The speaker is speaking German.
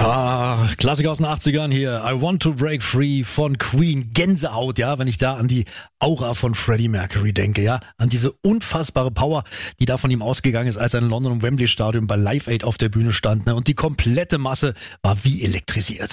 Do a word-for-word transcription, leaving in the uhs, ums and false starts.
Ah, Klassiker aus den achtzigern hier. I Want to Break Free von Queen. Gänsehaut, ja, wenn ich da an die Aura von Freddie Mercury denke, ja. An diese unfassbare Power, die da von ihm ausgegangen ist, als er in London im Wembley Stadion bei Live Aid auf der Bühne stand, ne. Und die komplette Masse war wie elektrisiert.